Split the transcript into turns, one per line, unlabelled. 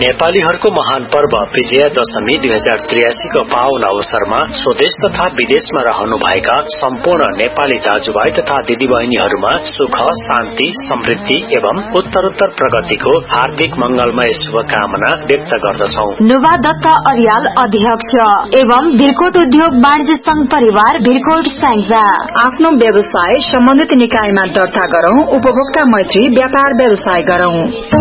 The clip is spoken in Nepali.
नेपालीहरूको महान पर्व विजया दशमी 2083 को पावन अवसरमा स्वदेश तथा विदेशमा रहनुभएका सम्पूर्ण नेपाली दाजुभाइ तथा दिदीबहिनीहरूमा सुख, शान्ति, समृद्धि एवं उत्तरोत्तर प्रगतिको हार्दिक मंगलमय शुभकामना व्यक्त गर्दछौ।
नुवा दत्त अर्याल अध्यक्ष एवं भिरकोट उद्योग वाणिज्य संघ परिवार भिरकोट स्याङ्जा।
आफ्नो व्यवसाय सम्बन्धित निकायमा दर्ता गरौं, उपभोक्ता मैत्री व्यापार व्यवसाय गरौं।